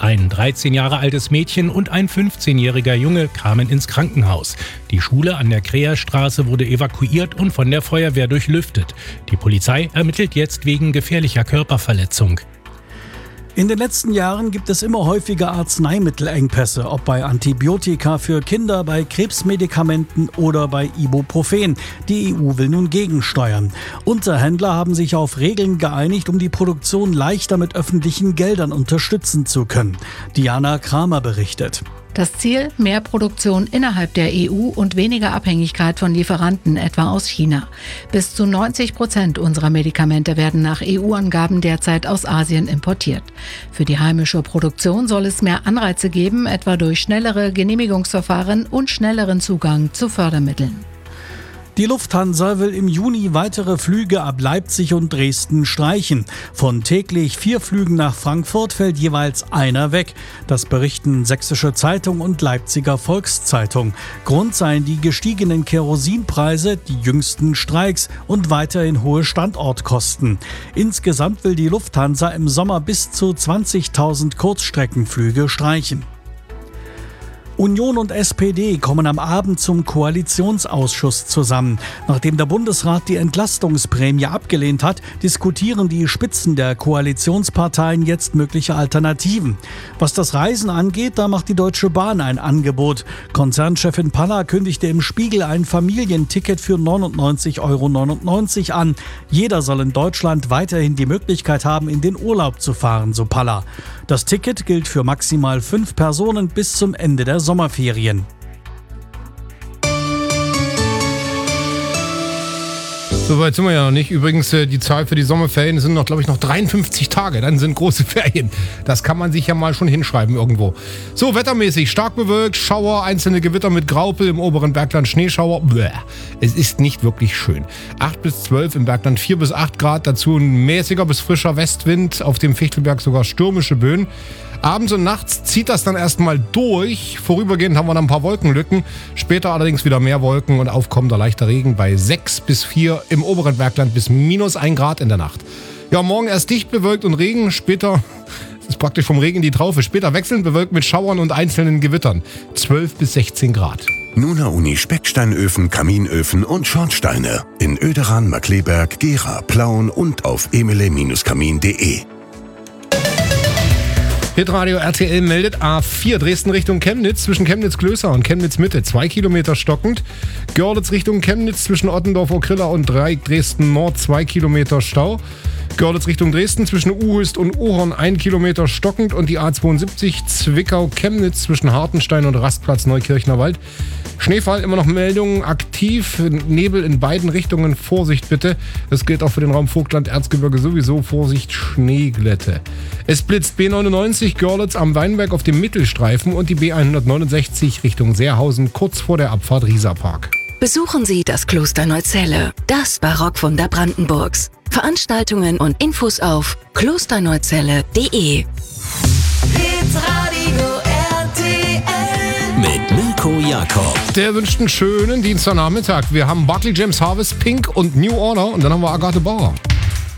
Ein 13 Jahre altes Mädchen und ein 15-jähriger Junge kamen ins Krankenhaus. Die Schule an der Kreerstraße wurde evakuiert und von der Feuerwehr durchlüftet. Die Polizei ermittelt jetzt wegen gefährlicher Körperverletzung. In den letzten Jahren gibt es immer häufiger Arzneimittelengpässe, ob bei Antibiotika für Kinder, bei Krebsmedikamenten oder bei Ibuprofen. Die EU will nun gegensteuern. Unterhändler haben sich auf Regeln geeinigt, um die Produktion leichter mit öffentlichen Geldern unterstützen zu können. Diana Kramer berichtet. Das Ziel: mehr Produktion innerhalb der EU und weniger Abhängigkeit von Lieferanten, etwa aus China. Bis zu 90% unserer Medikamente werden nach EU-Angaben derzeit aus Asien importiert. Für die heimische Produktion soll es mehr Anreize geben, etwa durch schnellere Genehmigungsverfahren und schnelleren Zugang zu Fördermitteln. Die Lufthansa will im Juni weitere Flüge ab Leipzig und Dresden streichen. Von täglich 4 Flügen nach Frankfurt fällt jeweils einer weg. Das berichten Sächsische Zeitung und Leipziger Volkszeitung. Grund seien die gestiegenen Kerosinpreise, die jüngsten Streiks und weiterhin hohe Standortkosten. Insgesamt will die Lufthansa im Sommer bis zu 20.000 Kurzstreckenflüge streichen. Union und SPD kommen am Abend zum Koalitionsausschuss zusammen. Nachdem der Bundesrat die Entlastungsprämie abgelehnt hat, diskutieren die Spitzen der Koalitionsparteien jetzt mögliche Alternativen. Was das Reisen angeht, da macht die Deutsche Bahn ein Angebot. Konzernchefin Panner kündigte im Spiegel ein Familienticket für 99,99 € an. Jeder soll in Deutschland weiterhin die Möglichkeit haben, in den Urlaub zu fahren, so Panner. Das Ticket gilt für maximal 5 Personen bis zum Ende der Sommerferien. Soweit sind wir ja noch nicht. Übrigens, die Zahl für die Sommerferien sind noch, glaube ich, noch 53 Tage. Dann sind große Ferien. Das kann man sich ja mal schon hinschreiben irgendwo. So, wettermäßig stark bewölkt, Schauer, einzelne Gewitter mit Graupel, im oberen Bergland Schneeschauer. Bäh. Es ist nicht wirklich schön. 8 bis 12 im Bergland, 4 bis 8 Grad. Dazu ein mäßiger bis frischer Westwind. Auf dem Fichtelberg sogar stürmische Böen. Abends und nachts zieht das dann erstmal durch. Vorübergehend haben wir dann ein paar Wolkenlücken. Später allerdings wieder mehr Wolken und aufkommender leichter Regen bei 6 bis 4 im oberen Bergland bis -1 Grad in der Nacht. Ja, morgen erst dicht bewölkt und Regen. Später, das ist praktisch vom Regen in die Traufe, später wechselnd bewölkt mit Schauern und einzelnen Gewittern. 12 bis 16 Grad. Nuna Uni Specksteinöfen, Kaminöfen und Schornsteine. In Oederan, Markleberg, Gera, Plauen und auf emele-kamin.de. Hitradio RTL meldet A4 Dresden Richtung Chemnitz zwischen Chemnitz-Klößer und Chemnitz-Mitte 2 Kilometer stockend. Görlitz Richtung Chemnitz zwischen Ottendorf-Okrilla und Dreieck Dresden-Nord 2 Kilometer Stau. Görlitz Richtung Dresden zwischen Uhöst und Ohorn 1 Kilometer stockend und die A72 Zwickau-Chemnitz zwischen Hartenstein und Rastplatz Neukirchner Wald. Schneefall, immer noch Meldungen aktiv, Nebel in beiden Richtungen, Vorsicht bitte. Das gilt auch für den Raum Vogtland-Erzgebirge sowieso, Vorsicht Schneeglätte. Es blitzt B99 Görlitz am Weinberg auf dem Mittelstreifen und die B169 Richtung Seerhausen kurz vor der Abfahrt Rieserpark. Besuchen Sie das Kloster Neuzelle, das Barockwunder Brandenburgs. Veranstaltungen und Infos auf klosterneuzelle.de. Mit Mirko Jakob. Der wünscht einen schönen Dienstagnachmittag. Wir haben Barclay James Harvest, Pink und New Order und dann haben wir Agathe Bauer.